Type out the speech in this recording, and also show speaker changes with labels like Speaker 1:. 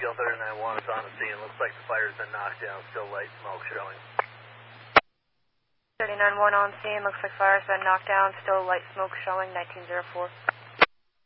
Speaker 1: Gil 39-1 is on the scene. Looks like the fire's been knocked down. Still light smoke showing.
Speaker 2: 39-1 on scene. Looks like fire's been knocked down. Still light smoke showing. 1904.